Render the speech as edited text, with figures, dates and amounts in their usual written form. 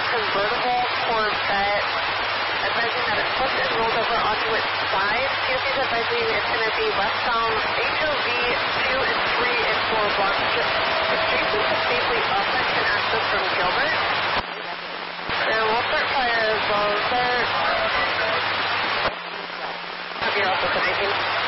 convertible Corvette, advising that it's flipped and rolled over onto its side. POC is advising it's going to be westbound HOV 2 and 3 and 4 blocks. Adjacent to safely offense and access from Gilbert. And we'll start fire as well as there. Have you also connecting?